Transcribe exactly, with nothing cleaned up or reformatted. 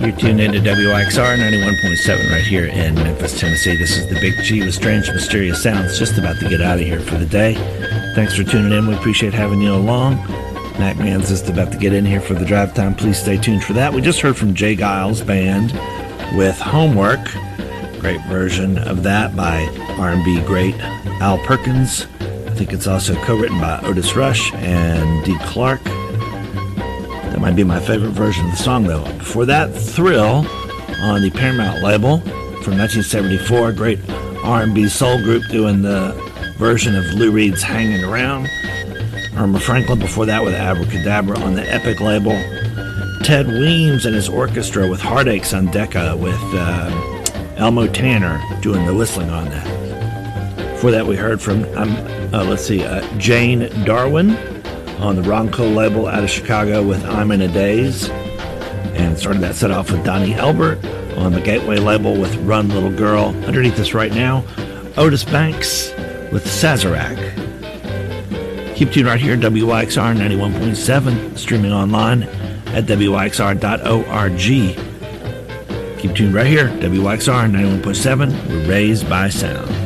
You're tuned into W I X R ninety-one point seven right here in Memphis, Tennessee. This is the Big G with Strange Mysterious Sounds. Just about to get out of here for the day. Thanks for tuning in. We appreciate having you along. Mac Man's just about to get in here for the drive time. Please stay tuned for that. We just heard from Jay Giles Band with Homework. Great version of that by R and B great Al Perkins. I think it's also co-written by Otis Rush and Dee Clark. That might be my favorite version of the song, though. Before that, Thrill on the Paramount label from nineteen seventy-four. Great R and B soul group doing the version of Lou Reed's Hanging Around. Irma Franklin before that with Abracadabra on the Epic label. Ted Weems and his orchestra with Heartaches on Decca with uh, Elmo Tanner doing the whistling on that. Before that, we heard from, um, uh, let's see, uh, Jane Darwin on the Ronco label out of Chicago with I'm in a Daze. And started that set off with Donnie Elbert on the Gateway label with Run Little Girl. Underneath us right now, Otis Banks with Sazerac. Keep tuned right here, W I X R ninety-one point seven, streaming online at W I X R dot org. Keep tuned right here, W I X R ninety-one point seven, we're raised by sound.